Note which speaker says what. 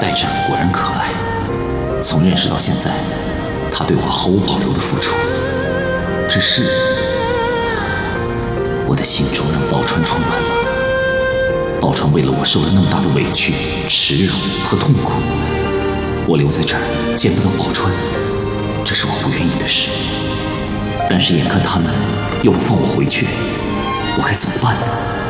Speaker 1: 代战果然可爱，从认识到现在，他对我毫无保留的付出。只是我的心中让宝钏充满了，宝钏为了我受了那么大的委屈、耻辱和痛苦，我留在这儿见不到宝钏，这是我不愿意的事。但是眼看他们又不放我回去，我该怎么办呢？